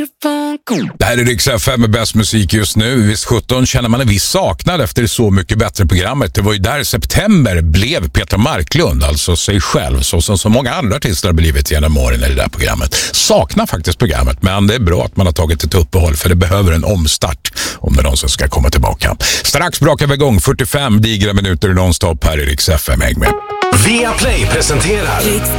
Det här är Rix FM med bäst musik just nu. Vid 17 känner man en viss saknad efter Så mycket bättre-programmet. Det var ju där september blev Petra Marklund, alltså sig själv, så som så många andra artister har blivit genom åren i det där programmet. Saknar faktiskt programmet, men det är bra att man har tagit ett uppehåll, för det behöver en omstart om det någonsin ska komma tillbaka. Strax brakar vi igång 45 digra minuter nonstop här i Rix FM. Häng med. Viaplay presenterar Rix